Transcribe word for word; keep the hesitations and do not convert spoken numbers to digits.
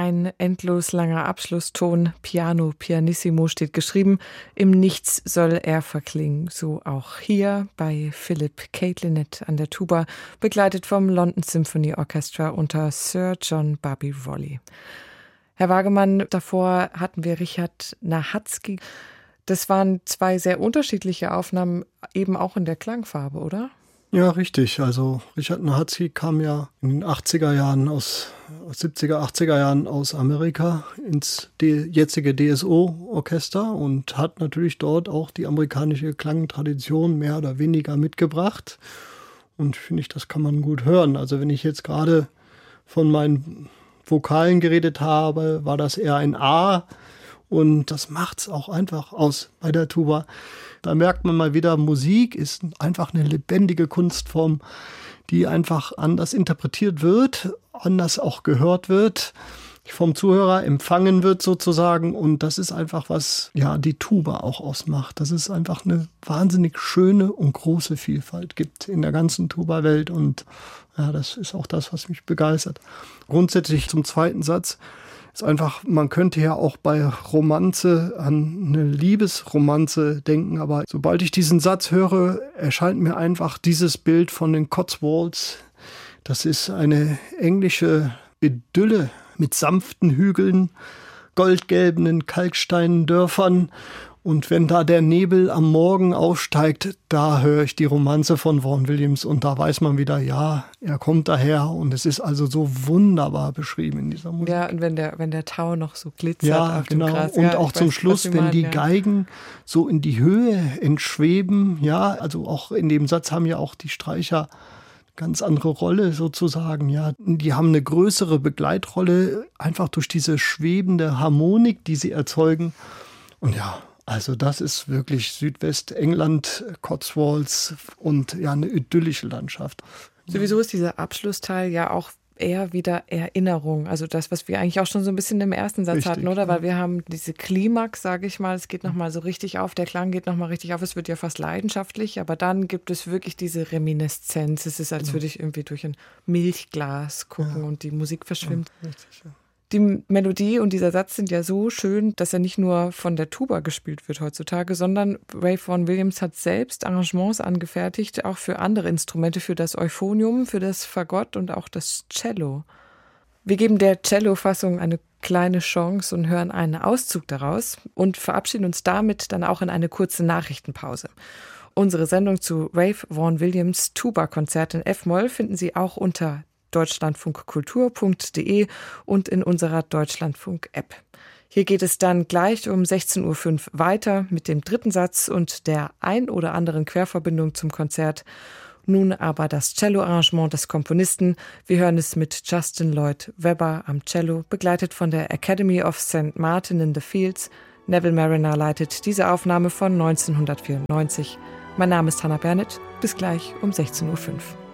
Ein endlos langer Abschlusston, Piano, Pianissimo steht geschrieben, im Nichts soll er verklingen. So auch hier bei Philip Caitlinett an der Tuba, begleitet vom London Symphony Orchestra unter Sir John Barbirolli. Herr Wagemann, davor hatten wir Richard Nahatzky. Das waren zwei sehr unterschiedliche Aufnahmen, eben auch in der Klangfarbe, oder? Ja, richtig. Also Richard Nahatzky kam ja in den achtziger Jahren aus, siebziger, achtziger Jahren aus Amerika ins D- jetzige D S O-Orchester und hat natürlich dort auch die amerikanische Klangtradition mehr oder weniger mitgebracht. Und finde ich, das kann man gut hören. Also wenn ich jetzt gerade von meinen Vokalen geredet habe, war das eher ein A. Und das macht's auch einfach aus bei der Tuba. Da merkt man mal wieder, Musik ist einfach eine lebendige Kunstform, die einfach anders interpretiert wird, anders auch gehört wird, vom Zuhörer empfangen wird sozusagen. Und das ist einfach, was ja die Tuba auch ausmacht. Dass es einfach eine wahnsinnig schöne und große Vielfalt gibt in der ganzen Tuba-Welt. Und ja, das ist auch das, was mich begeistert. Grundsätzlich zum zweiten Satz. Ist einfach, man könnte ja auch bei Romanze an eine Liebesromanze denken, aber sobald ich diesen Satz höre, erscheint mir einfach dieses Bild von den Cotswolds. Das ist eine englische Idylle mit sanften Hügeln, goldgelben Kalksteindörfern. Und wenn da der Nebel am Morgen aufsteigt, da höre ich die Romanze von Vaughan Williams und da weiß man wieder, ja, er kommt daher und es ist also so wunderbar beschrieben in dieser Musik. Ja, und wenn der, wenn der Tau noch so glitzert ja, auf genau. dem Gras. Und ja, auch zum weiß, Schluss, wenn meinen, die ja. Geigen so in die Höhe entschweben, ja, also auch in dem Satz haben ja auch die Streicher ganz andere Rolle sozusagen, ja. Die haben eine größere Begleitrolle, einfach durch diese schwebende Harmonik, die sie erzeugen. Und ja, also das ist wirklich Südwestengland, Cotswolds und ja eine idyllische Landschaft. Sowieso ist dieser Abschlussteil ja auch eher wieder Erinnerung. Also das, was wir eigentlich auch schon so ein bisschen im ersten Satz Richtig, hatten, oder? ja. Weil wir haben diese Klimax, sage ich mal, es geht nochmal so richtig auf, der Klang geht nochmal richtig auf, es wird ja fast leidenschaftlich, aber dann gibt es wirklich diese Reminiszenz. Es ist, als Genau. würde ich irgendwie durch ein Milchglas gucken Ja. und die Musik verschwimmt. Ja, richtig, ja. Die Melodie und dieser Satz sind ja so schön, dass er nicht nur von der Tuba gespielt wird heutzutage, sondern Ray Vaughan Williams hat selbst Arrangements angefertigt, auch für andere Instrumente, für das Euphonium, für das Fagott und auch das Cello. Wir geben der Cello-Fassung eine kleine Chance und hören einen Auszug daraus und verabschieden uns damit dann auch in eine kurze Nachrichtenpause. Unsere Sendung zu Ray Vaughan Williams Tuba-Konzert in F-Moll finden Sie auch unter deutschlandfunkkultur punkt de und in unserer Deutschlandfunk-App. Hier geht es dann gleich um sechzehn Uhr fünf weiter mit dem dritten Satz und der ein oder anderen Querverbindung zum Konzert. Nun aber das Cello-Arrangement des Komponisten. Wir hören es mit Justin Lloyd Webber am Cello, begleitet von der Academy of Saint Martin in the Fields. Neville Mariner leitet diese Aufnahme von neunzehnhundertvierundneunzig. Mein Name ist Hannah Bernett. Bis gleich um sechzehn Uhr fünf.